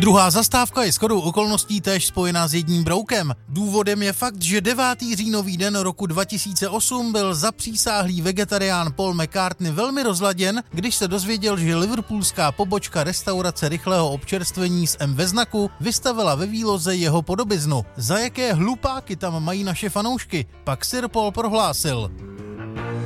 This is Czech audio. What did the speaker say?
Druhá zastávka je shodou okolností též spojená s jedním broukem. Důvodem je fakt, že 9. říjnový den roku 2008 byl zapřísáhlý vegetarián Paul McCartney velmi rozladěn, když se dozvěděl, že liverpoolská pobočka restaurace rychlého občerstvení s M ve znaku vystavila ve výloze jeho podobiznu. Za jaké hlupáky tam mají naše fanoušky? Pak Sir Paul prohlásil: